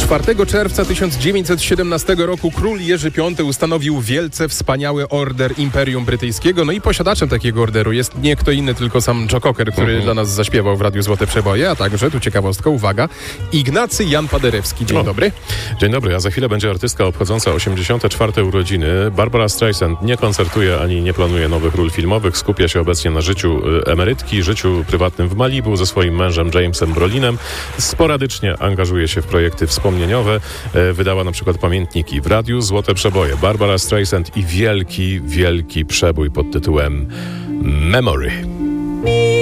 4 czerwca 1917 roku król Jerzy V ustanowił wielce wspaniały order Imperium Brytyjskiego. No i posiadaczem takiego orderu jest nie kto inny, tylko sam Joe Cocker, który dla nas zaśpiewał w Radiu Złote Przeboje, a także, tu ciekawostka, uwaga, Ignacy Jan Paderewski. Dzień dobry. Dzień dobry, a za chwilę będzie artystka obchodząca 84. urodziny. Barbara Streisand nie koncertuje ani nie planuje nowych ról filmowych. Skupia się obecnie na życiu emerytki, życiu prywatnym w Malibu ze swoim mężem Jamesem Brolinem. Sporadycznie angażuje się w projekty wspomnieniowe. Wydała na przykład pamiętniki w Radiu Złote Przeboje. Barbara Streisand i wielki, wielki przebój pod tytułem Memory.